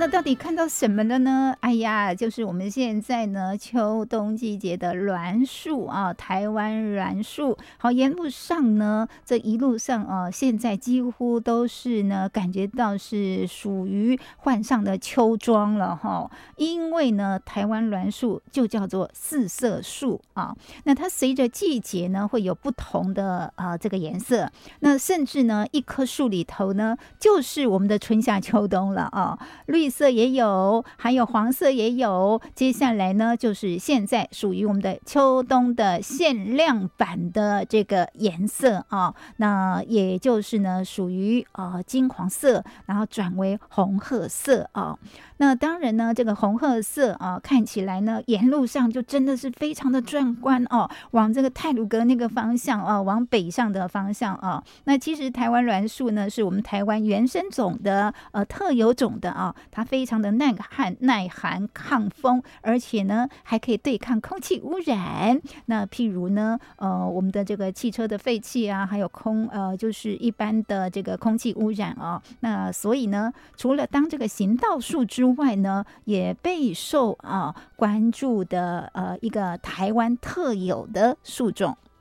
那到底看到什么了呢？哎呀，就是我们现在呢秋冬季节的栾树啊，台湾栾树。好，沿路上呢，这一路上现在几乎都是呢感觉到是属于换上的秋装了哈。因为呢，台湾栾树就叫做四色树啊，那它随着季节呢会有不同的这个颜色，那甚至呢一棵树里头呢就是我们的春夏秋冬了啊。绿色也有，还有黄色也有。接下来呢，就是现在属于我们的秋冬的限量版的这个颜色啊，那也就是呢，属于金黄色，然后转为红褐色啊。那当然呢，这个红褐色啊，看起来呢，沿路上就真的是非常的壮观哦。往这个太鲁阁那个方向啊，往北上的方向啊，那其实台湾栾树呢，是我们台湾原生种的特有种的啊，它非常的耐寒、抗风，而且呢还可以对抗空气污染。那譬如呢，我们的这个汽车的废气啊，还有就是一般的这个空气污染啊。那所以呢，除了当这个行道树之外呢，也备受关注的一个台湾特有的树种。